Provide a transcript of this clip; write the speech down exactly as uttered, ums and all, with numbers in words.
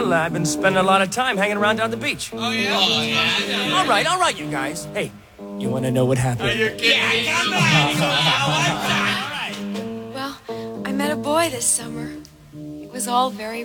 Well, I've been spending a lot of time hanging around down the beach. Oh, yeah? Oh, yeah. All right, all right, you guys. Hey, you want to know what happened? Are you kidding? Yeah, come on. Well, I met a boy this summer. It was all very